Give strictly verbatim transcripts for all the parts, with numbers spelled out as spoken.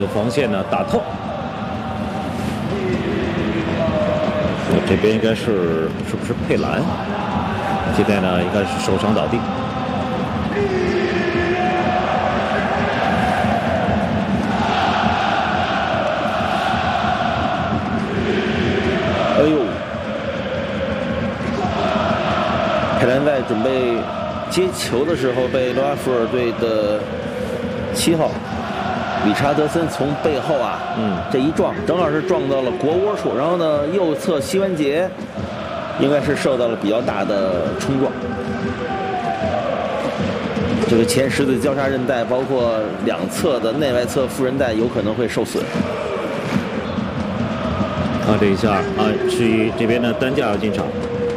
防线呢打透。这边应该是是不是佩兰？现在呢应该是受伤倒地。 哎呦！佩兰在准备接球的时候，被罗阿福尔队的七号理查德森从背后啊，嗯，这一撞，正好是撞到了腘窝处，然后呢，右侧膝关节应该是受到了比较大的冲撞。这个前十字交叉韧带，包括两侧的内外侧副韧带有可能会受损。 看这一下啊，是以这边的担架要进场。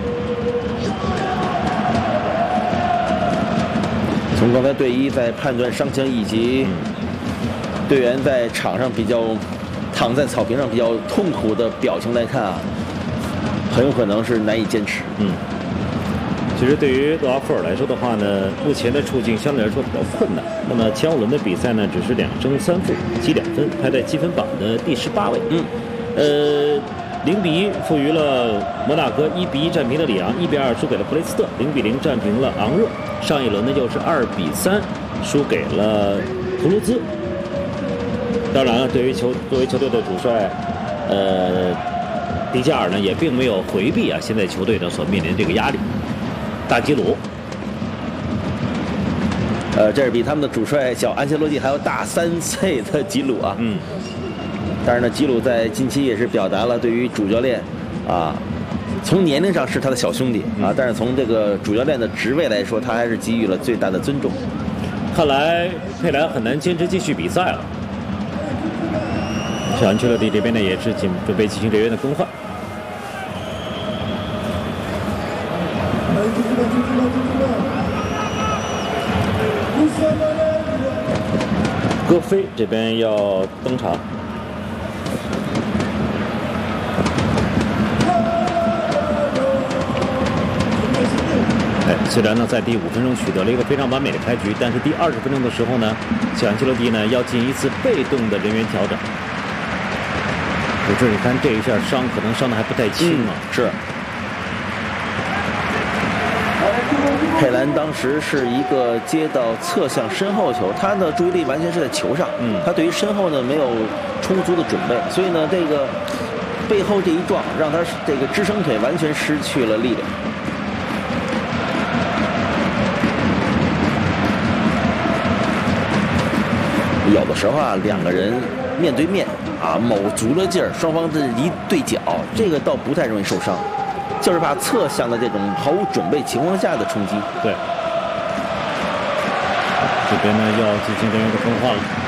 从刚才队医在判断伤情以及队员在场上比较躺在草坪上比较痛苦的表情来看啊，很有可能是难以坚持。 嗯，其实对于洛阿福尔来说的话呢，目前的处境相对来说比较困难。那么前五轮的比赛呢，只是两胜三负，积两分，排在积分榜的第十八位。 嗯， 呃。零比一负于了摩纳哥，一比一战平了里昂，一比二输给了普雷斯特，零比零战平了昂热。上一轮呢又是二比三输给了图卢兹。当然了，对于球作为球队的主帅，呃，迪加尔呢也并没有回避啊现在球队呢所面临的这个压力。大吉鲁， 呃，这是比他们的主帅小安切洛蒂还要大三岁的吉鲁啊。 嗯。 但是呢，吉鲁在近期也是表达了对于主教练，啊，从年龄上是他的小兄弟啊，但是从这个主教练的职位来说，他还是给予了最大的尊重。 看来佩兰很难坚持继续比赛了。小安切洛蒂这边呢也是准准备进行人员的更换。戈飞这边要登场。虽然呢，在第五分钟取得了一个非常完美的开局，但是第二十分钟的时候呢，小安切洛蒂呢要进一次被动的人员调整。我这你看这一下伤可能伤的还不太轻啊。 嗯、是。佩兰当时是一个接到侧向身后球，他的注意力完全是在球上，嗯，他对于身后呢没有充足的准备，所以呢，这个背后这一撞让他这个支撑腿完全失去了力量。有的时候啊，两个人面对面啊，卯足了劲儿，双方的一对角，这个倒不太容易受伤，就是怕侧向的这种毫无准备情况下的冲击。 对，这边呢要进行人员的更换了。